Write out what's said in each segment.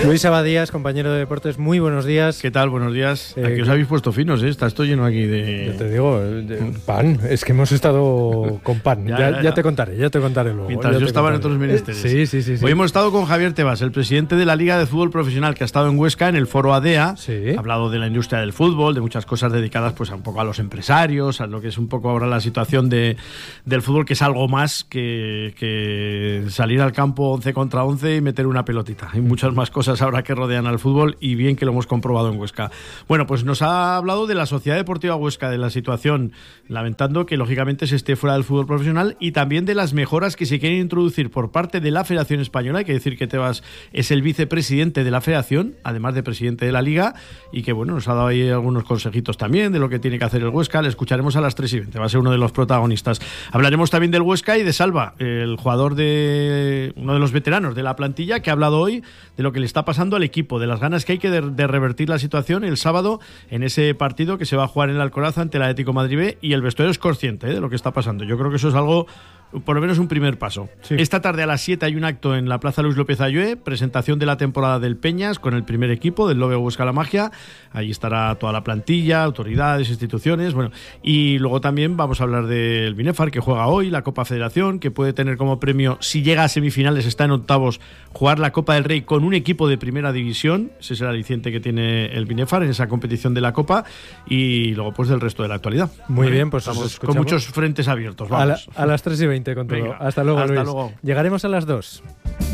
Luis Abadías, compañero de deportes, muy buenos días. ¿Qué tal? Buenos días. Aquí os habéis puesto finos, ¿eh? Está esto lleno aquí de... Yo te digo, de pan. Es que hemos estado con pan. Ya te contaré luego. Mientras yo estaba en otros menesteres. Sí. Hoy hemos estado con Javier Tebas, el presidente de la Liga de Fútbol Profesional, que ha estado en Huesca en el Foro ADEA. Sí. Ha hablado de la industria del fútbol, de muchas cosas dedicadas pues un poco a los empresarios, a lo que es un poco ahora la situación del fútbol, que es algo más que salir al campo 11 contra 11 y meter una pelotita. Hay muchas más cosas ahora que rodean al fútbol y bien que lo hemos comprobado en Huesca. Bueno, pues nos ha hablado de la Sociedad Deportiva Huesca, de la situación, lamentando que lógicamente se esté fuera del fútbol profesional, y también de las mejoras que se quieren introducir por parte de la Federación Española. Hay que decir que Tebas es el vicepresidente de la Federación, además de presidente de la Liga, y que bueno, nos ha dado ahí algunos consejitos también de lo que tiene que hacer el Huesca. Le escucharemos a las 3:20, va a ser uno de los protagonistas. Hablaremos también del Huesca y de Salva, el jugador uno de los veteranos de la plantilla, que ha hablado hoy de lo que le está pasando al equipo, de las ganas que hay de revertir la situación el sábado en ese partido que se va a jugar en el Alcoraz ante el Atlético Madrid B, y el vestuario es consciente de lo que está pasando. Yo creo que eso es algo, por lo menos un primer paso. Sí. Esta tarde a las 7 hay un acto en la Plaza Luis López Ayue, presentación de la temporada del Peñas con el primer equipo del Lobe Huesca La Magia. Ahí estará toda la plantilla, autoridades, instituciones, bueno, y luego también vamos a hablar del Binefar, que juega hoy, la Copa Federación, que puede tener como premio, si llega a semifinales, está en octavos, jugar la Copa del Rey con un equipo de primera división. Ese es el aliciente que tiene el Binefar en esa competición de la Copa, y luego pues del resto de la actualidad. Muy bien, pues estamos con muchos frentes abiertos. Vamos. A las 3:20 con todo. Venga, hasta luego, hasta Luis. Luego. Llegaremos a las 2.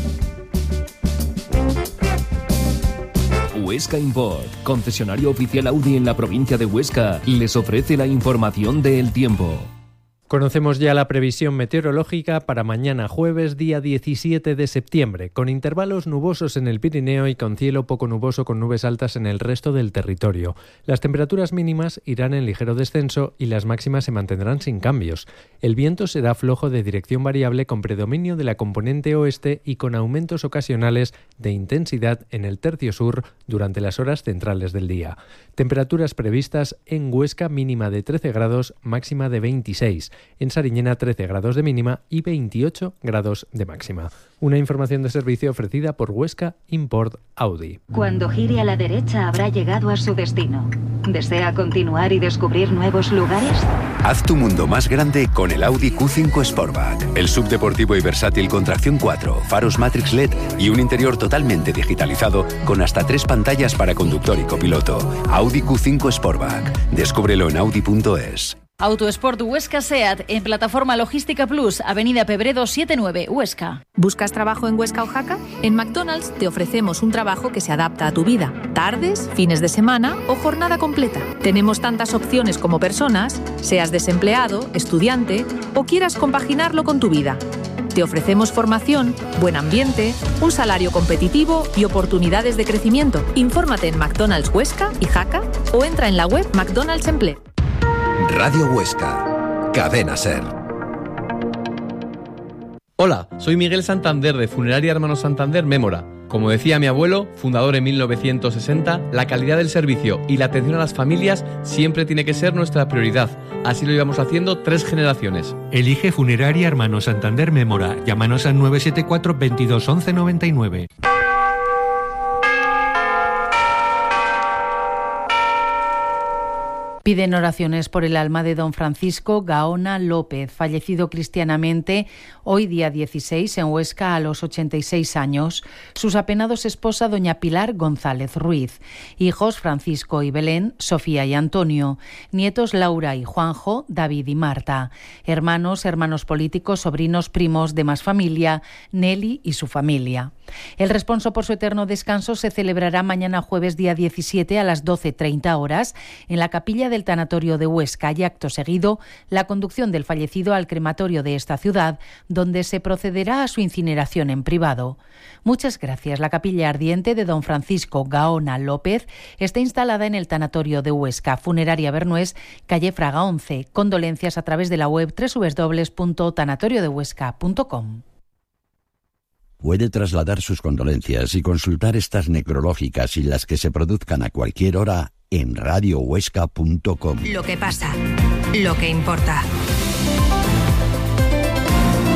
Huesca Import, concesionario oficial Audi en la provincia de Huesca, les ofrece la información del tiempo. Conocemos ya la previsión meteorológica para mañana jueves, día 17 de septiembre, con intervalos nubosos en el Pirineo y con cielo poco nuboso con nubes altas en el resto del territorio. Las temperaturas mínimas irán en ligero descenso y las máximas se mantendrán sin cambios. El viento será flojo de dirección variable con predominio de la componente oeste y con aumentos ocasionales de intensidad en el tercio sur durante las horas centrales del día. Temperaturas previstas en Huesca, mínima de 13 grados, máxima de 26. En Sariñena 13 grados de mínima y 28 grados de máxima. Una información de servicio ofrecida por Huesca Import Audi. Cuando gire a la derecha habrá llegado a su destino. ¿Desea continuar y descubrir nuevos lugares? Haz tu mundo más grande con el Audi Q5 Sportback. El subdeportivo y versátil con tracción 4, faros Matrix LED y un interior totalmente digitalizado con hasta 3 pantallas para conductor y copiloto. Audi Q5 Sportback. Descúbrelo en audi.es. Autosport Huesca SEAT en Plataforma Logística Plus, Avenida Pebredo 79, Huesca. ¿Buscas trabajo en Huesca o Jaca? En McDonald's te ofrecemos un trabajo que se adapta a tu vida. Tardes, fines de semana o jornada completa. Tenemos tantas opciones como personas, seas desempleado, estudiante o quieras compaginarlo con tu vida. Te ofrecemos formación, buen ambiente, un salario competitivo y oportunidades de crecimiento. Infórmate en McDonald's Huesca y Jaca o entra en la web McDonald's Empleo. Radio Huesca, Cadena Ser. Hola, soy Miguel Santander de Funeraria Hermanos Santander Mémora. Como decía mi abuelo, fundador en 1960, la calidad del servicio y la atención a las familias siempre tiene que ser nuestra prioridad. Así lo llevamos haciendo 3 generaciones. Elige Funeraria Hermanos Santander Mémora. Llámanos al 974 22 11 99. Piden oraciones por el alma de don Francisco Gaona López, fallecido cristianamente hoy día 16 en Huesca a los 86 años. Sus apenados esposa doña Pilar González Ruiz. Hijos Francisco y Belén, Sofía y Antonio. Nietos Laura y Juanjo, David y Marta. Hermanos políticos, sobrinos, primos, demás familia, Nelly y su familia. El responso por su eterno descanso se celebrará mañana jueves día 17 a las 12:30 horas en la capilla del tanatorio de Huesca y acto seguido la conducción del fallecido al crematorio de esta ciudad, donde se procederá a su incineración en privado. Muchas gracias. La capilla ardiente de don Francisco Gaona López está instalada en el tanatorio de Huesca, Funeraria Bernués, calle Fraga 11. Condolencias a través de la web www.tanatoriodehuesca.com. Puede trasladar sus condolencias y consultar estas necrológicas y las que se produzcan a cualquier hora en radiohuesca.com. Lo que pasa, lo que importa.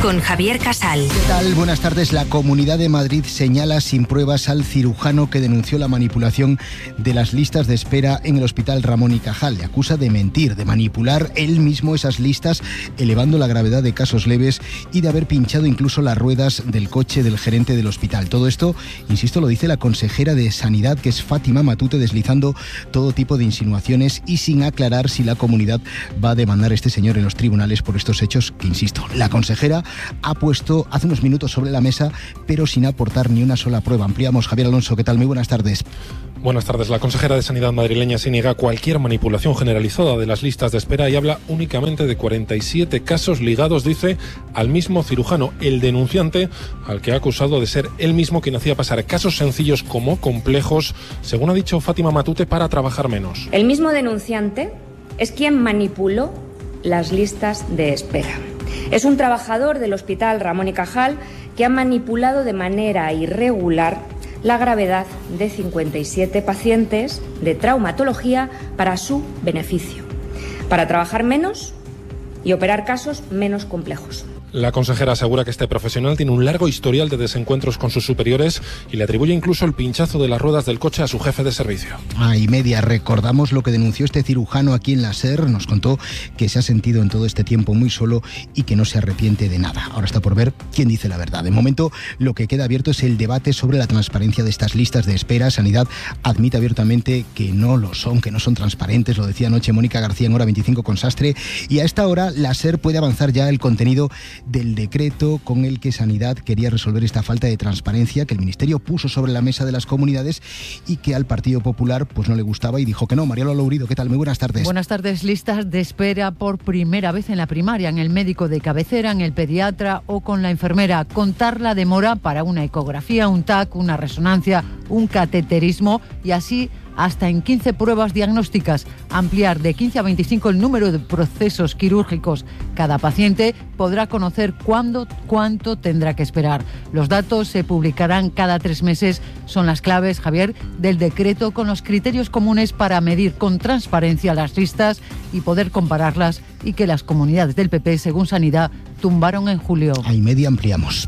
con Javier Casal. ¿Qué tal? Buenas tardes. La Comunidad de Madrid señala sin pruebas al cirujano que denunció la manipulación de las listas de espera en el Hospital Ramón y Cajal. Le acusa de mentir, de manipular él mismo esas listas, elevando la gravedad de casos leves y de haber pinchado incluso las ruedas del coche del gerente del hospital. Todo esto, insisto, lo dice la consejera de Sanidad, que es Fátima Matute, deslizando todo tipo de insinuaciones y sin aclarar si la comunidad va a demandar a este señor en los tribunales por estos hechos que, insisto, la consejera ha puesto hace unos minutos sobre la mesa, pero sin aportar ni una sola prueba. Ampliamos. Javier Alonso, ¿qué tal? Muy buenas tardes. Buenas tardes. La consejera de Sanidad madrileña se niega a cualquier manipulación generalizada de las listas de espera y habla únicamente de 47 casos ligados, dice, al mismo cirujano, el denunciante, al que ha acusado de ser él mismo quien hacía pasar casos sencillos como complejos, según ha dicho Fátima Matute, para trabajar menos. El mismo denunciante es quien manipuló las listas de espera. Es un trabajador del Hospital Ramón y Cajal que ha manipulado de manera irregular la gravedad de 57 pacientes de traumatología para su beneficio, para trabajar menos y operar casos menos complejos. La consejera asegura que este profesional tiene un largo historial de desencuentros con sus superiores y le atribuye incluso el pinchazo de las ruedas del coche a su jefe de servicio. Y media, recordamos lo que denunció este cirujano aquí en la SER. Nos contó que se ha sentido en todo este tiempo muy solo y que no se arrepiente de nada. Ahora está por ver quién dice la verdad. De momento, lo que queda abierto es el debate sobre la transparencia de estas listas de espera. Sanidad admite abiertamente que no lo son, que no son transparentes. Lo decía anoche Mónica García en Hora 25 con Sastre. Y a esta hora, la SER puede avanzar ya el contenido del decreto con el que Sanidad quería resolver esta falta de transparencia que el Ministerio puso sobre la mesa de las comunidades y que al Partido Popular pues no le gustaba y dijo que no. Mariano Lourido, ¿qué tal? Muy buenas tardes. Buenas tardes. Listas de espera por primera vez en la primaria, en el médico de cabecera, en el pediatra o con la enfermera. Contar la demora para una ecografía, un TAC, una resonancia, un cateterismo y así hasta en 15 pruebas diagnósticas. Ampliar de 15 a 25 el número de procesos quirúrgicos. Cada paciente podrá conocer cuánto tendrá que esperar. Los datos se publicarán cada 3 meses. Son las claves, Javier, del decreto con los criterios comunes para medir con transparencia las listas y poder compararlas, y que las comunidades del PP, según Sanidad, tumbaron en julio. A y media ampliamos.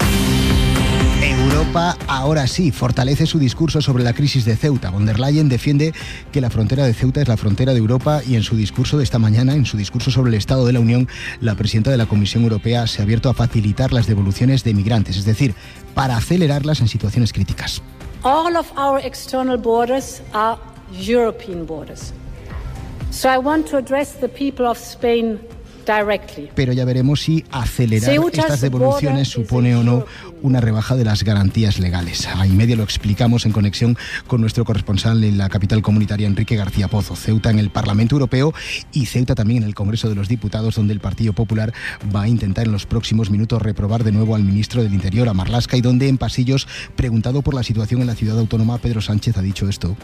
Europa ahora sí fortalece su discurso sobre la crisis de Ceuta. Von der Leyen defiende que la frontera de Ceuta es la frontera de Europa y en su discurso de esta mañana, en su discurso sobre el Estado de la Unión, la presidenta de la Comisión Europea se ha abierto a facilitar las devoluciones de migrantes, es decir, para acelerarlas en situaciones críticas. All of our external borders are European borders. So I want to address the people of Spain directly. Pero ya veremos si acelerar estas devoluciones supone o no una rebaja de las garantías legales. A y media lo explicamos en conexión con nuestro corresponsal en la capital comunitaria, Enrique García Pozo. Ceuta en el Parlamento Europeo y Ceuta también en el Congreso de los Diputados, donde el Partido Popular va a intentar en los próximos minutos reprobar de nuevo al ministro del Interior, a Marlaska, y donde en pasillos, preguntado por la situación en la ciudad autónoma, Pedro Sánchez ha dicho esto.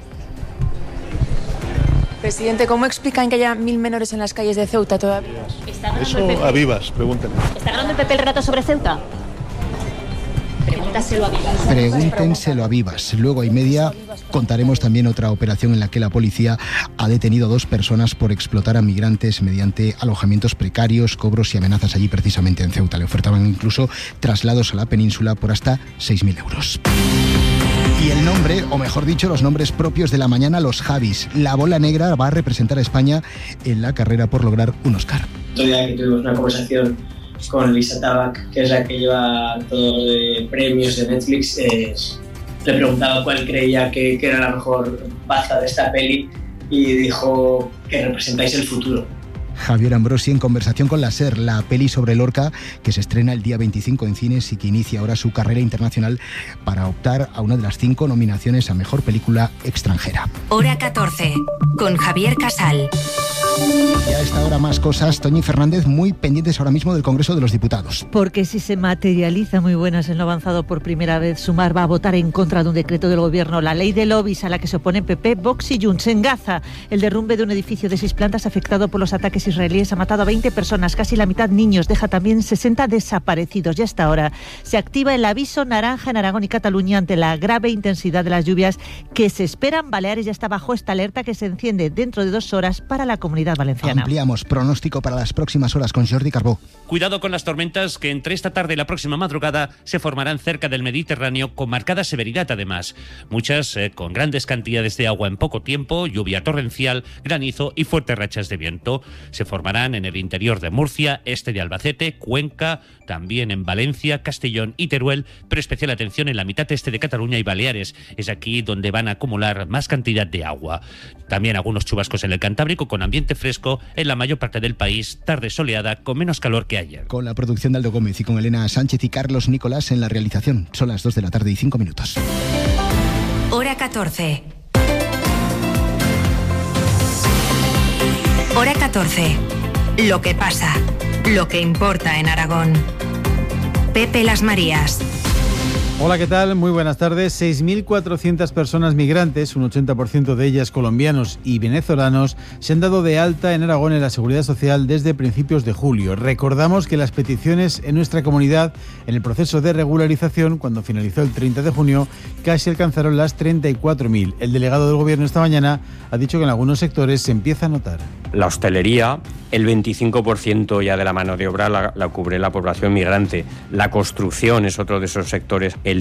Presidente, ¿cómo explican que haya 1000 menores en las calles de Ceuta todavía? Eso a Vivas, pregúntenle. ¿Está ganando el PP el relato sobre Ceuta? Pregúntaselo a Vivas. Pregúntenselo a Vivas. Luego a y media contaremos también otra operación en la que la policía ha detenido a 2 personas por explotar a migrantes mediante alojamientos precarios, cobros y amenazas allí precisamente en Ceuta. Le ofertaban incluso traslados a la península por hasta 6.000 euros. Y el nombre, o mejor dicho, los nombres propios de la mañana, los Javis. La bola negra va a representar a España en la carrera por lograr un Oscar. Otro día que tuvimos una conversación con Lisa Tabak, que es la que lleva todo de premios de Netflix, le preguntaba cuál creía que era la mejor baza de esta peli y dijo que representáis el futuro. Javier Ambrosi en conversación con la SER, la peli sobre Lorca que se estrena el día 25 en cines y que inicia ahora su carrera internacional para optar a una de las 5 nominaciones a Mejor Película Extranjera. Hora 14, con Javier Casal. Y a esta hora más cosas. Toñi Fernández, muy pendientes ahora mismo del Congreso de los Diputados. Porque si se materializa, muy buenas, en lo avanzado por primera vez, Sumar va a votar en contra de un decreto del Gobierno, la ley de lobbies, a la que se oponen PP, Vox y Junts. En Gaza, el derrumbe de un edificio de 6 plantas afectado por los ataques israelíes ha matado a 20 personas, casi la mitad niños, deja también 60 desaparecidos. Y hasta ahora se activa el aviso naranja en Aragón y Cataluña ante la grave intensidad de las lluvias que se esperan. Baleares ya está bajo esta alerta que se enciende dentro de 2 horas para la Comunidad Comunidad Valenciana. Ampliamos pronóstico para las próximas horas con Jordi Carbó. Cuidado con las tormentas que entre esta tarde y la próxima madrugada se formarán cerca del Mediterráneo con marcada severidad además. Muchas con grandes cantidades de agua en poco tiempo, lluvia torrencial, granizo y fuertes rachas de viento. Se formarán en el interior de Murcia, este de Albacete, Cuenca, también en Valencia, Castellón y Teruel, pero especial atención en la mitad este de Cataluña y Baleares. Es aquí donde van a acumular más cantidad de agua. También algunos chubascos en el Cantábrico con ambiente fresco en la mayor parte del país, tarde soleada con menos calor que ayer. Con la producción de Aldo Gómez y con Elena Sánchez y Carlos Nicolás en la realización. Son las 2 de la tarde y 5 minutos. Hora 14. Hora 14. Lo que pasa, lo que importa en Aragón. Pepe Las Marías. Hola, ¿qué tal? Muy buenas tardes. 6.400 personas migrantes, un 80% de ellas colombianos y venezolanos, se han dado de alta en Aragón en la Seguridad Social desde principios de julio. Recordamos que las peticiones en nuestra comunidad en el proceso de regularización, cuando finalizó el 30 de junio, casi alcanzaron las 34.000. El delegado del Gobierno esta mañana ha dicho que en algunos sectores se empieza a notar. La hostelería, el 25% ya de la mano de obra la cubre la población migrante. La construcción es otro de esos sectores. El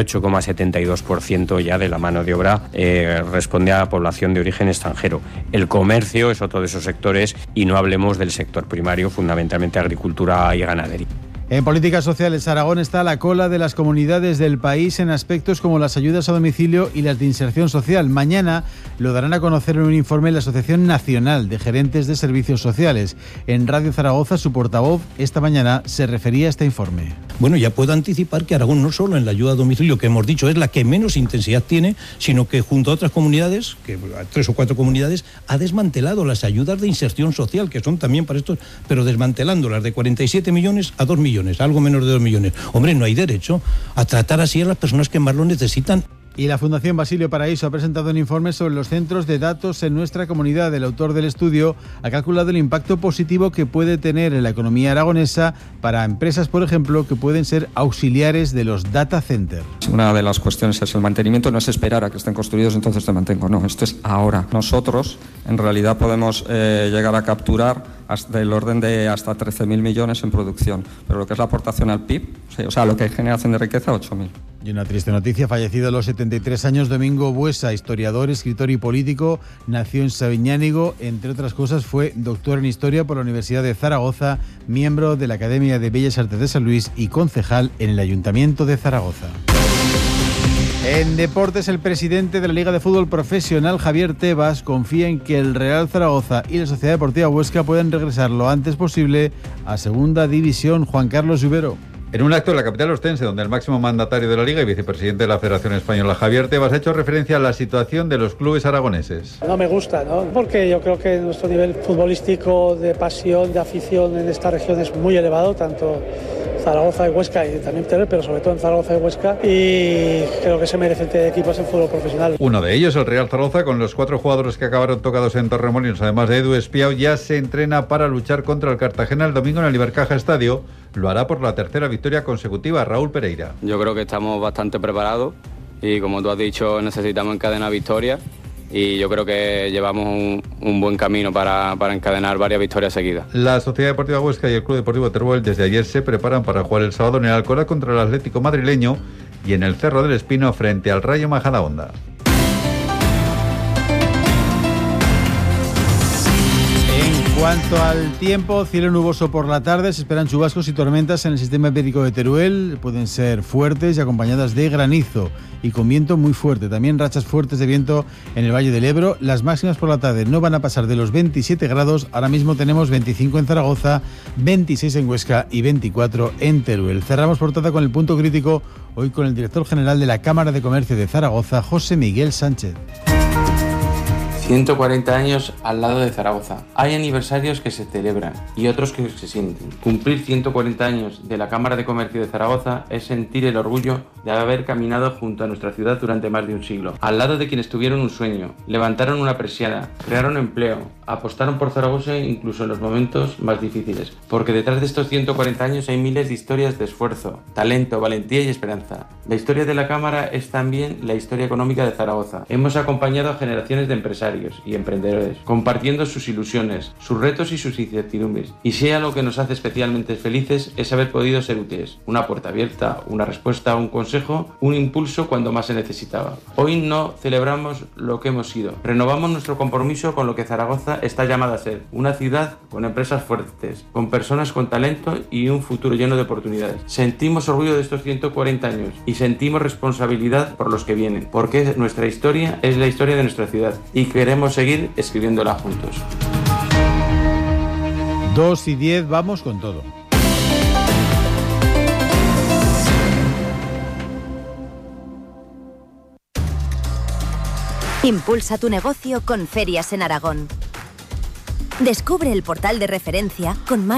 18,72% ya de la mano de obra responde a la población de origen extranjero. El comercio es otro de esos sectores y no hablemos del sector primario, fundamentalmente agricultura y ganadería. En políticas sociales, Aragón está a la cola de las comunidades del país en aspectos como las ayudas a domicilio y las de inserción social. Mañana lo darán a conocer en un informe la Asociación Nacional de Gerentes de Servicios Sociales. En Radio Zaragoza, su portavoz esta mañana se refería a este informe. Bueno, ya puedo anticipar que Aragón no solo en la ayuda a domicilio, que hemos dicho es la que menos intensidad tiene, sino que junto a otras comunidades, que 3 o 4 comunidades, ha desmantelado las ayudas de inserción social, que son también para estos, pero desmantelándolas de 47 millones a 2 millones. Algo menos de 2 millones. Hombre, no hay derecho a tratar así a las personas que más lo necesitan. Y la Fundación Basilio Paraíso ha presentado un informe sobre los centros de datos en nuestra comunidad. El autor del estudio ha calculado el impacto positivo que puede tener en la economía aragonesa para empresas, por ejemplo, que pueden ser auxiliares de los data centers. Una de las cuestiones es el mantenimiento, no es esperar a que estén construidos, entonces te mantengo. No, esto es ahora. Nosotros, en realidad, podemos llegar a capturar del orden de hasta 13.000 millones en producción, pero lo que es la aportación al PIB, o sea, lo que es generación de riqueza, 8.000. Y una triste noticia, fallecido a los 73 años Domingo Buesa, historiador, escritor y político, nació en Sabiñánigo, entre otras cosas fue doctor en Historia por la Universidad de Zaragoza, miembro de la Academia de Bellas Artes de San Luis y concejal en el Ayuntamiento de Zaragoza. En deportes, el presidente de la Liga de Fútbol Profesional, Javier Tebas, confía en que el Real Zaragoza y la Sociedad Deportiva Huesca puedan regresar lo antes posible a Segunda División. Juan Carlos Lluvero. En un acto en la capital ostense, donde el máximo mandatario de la Liga y vicepresidente de la Federación Española, Javier Tebas, ha hecho referencia a la situación de los clubes aragoneses. No me gusta, ¿no? Porque yo creo que nuestro nivel futbolístico, de pasión, de afición en esta región es muy elevado, tanto Zaragoza y Huesca y también Teruel, pero sobre todo en Zaragoza y Huesca, y creo que se merecen equipos en fútbol profesional. Uno de ellos, el Real Zaragoza, con los 4 jugadores que acabaron tocados en Torremolinos, además de Edu Espiao, ya se entrena para luchar contra el Cartagena el domingo en el Ibercaja Estadio. Lo hará por la tercera victoria consecutiva. Raúl Pereira. Yo creo que estamos bastante preparados y, como tú has dicho, necesitamos encadenar victorias y yo creo que llevamos un buen camino para encadenar varias victorias seguidas. La Sociedad Deportiva Huesca y el Club Deportivo Teruel desde ayer se preparan para jugar el sábado en el Alcoraz contra el Atlético madrileño y en el Cerro del Espino frente al Rayo Majadahonda. En cuanto al tiempo, cielo nuboso por la tarde, se esperan chubascos y tormentas en el sistema ibérico de Teruel, pueden ser fuertes y acompañadas de granizo y con viento muy fuerte, también rachas fuertes de viento en el Valle del Ebro. Las máximas por la tarde no van a pasar de los 27 grados, ahora mismo tenemos 25 en Zaragoza, 26 en Huesca y 24 en Teruel. Cerramos portada con el punto crítico, hoy con el director general de la Cámara de Comercio de Zaragoza, José Miguel Sánchez. 140 años al lado de Zaragoza. Hay aniversarios que se celebran y otros que se sienten. Cumplir 140 años de la Cámara de Comercio de Zaragoza es sentir el orgullo de haber caminado junto a nuestra ciudad durante más de un siglo. Al lado de quienes tuvieron un sueño, levantaron una persiana, crearon empleo, apostaron por Zaragoza incluso en los momentos más difíciles. Porque detrás de estos 140 años hay miles de historias de esfuerzo, talento, valentía y esperanza. La historia de la Cámara es también la historia económica de Zaragoza. Hemos acompañado a generaciones de empresarios, empresarios y emprendedores, compartiendo sus ilusiones, sus retos y sus incertidumbres. Y si hay algo que nos hace especialmente felices es haber podido ser útiles. Una puerta abierta, una respuesta, un consejo, un impulso cuando más se necesitaba. Hoy no celebramos lo que hemos sido. Renovamos nuestro compromiso con lo que Zaragoza está llamada a ser. Una ciudad con empresas fuertes, con personas con talento y un futuro lleno de oportunidades. Sentimos orgullo de estos 140 años y sentimos responsabilidad por los que vienen, porque nuestra historia es la historia de nuestra ciudad y queremos seguir escribiéndola juntos. 2:10, vamos con todo. Impulsa tu negocio con Ferias en Aragón. Descubre el portal de referencia con más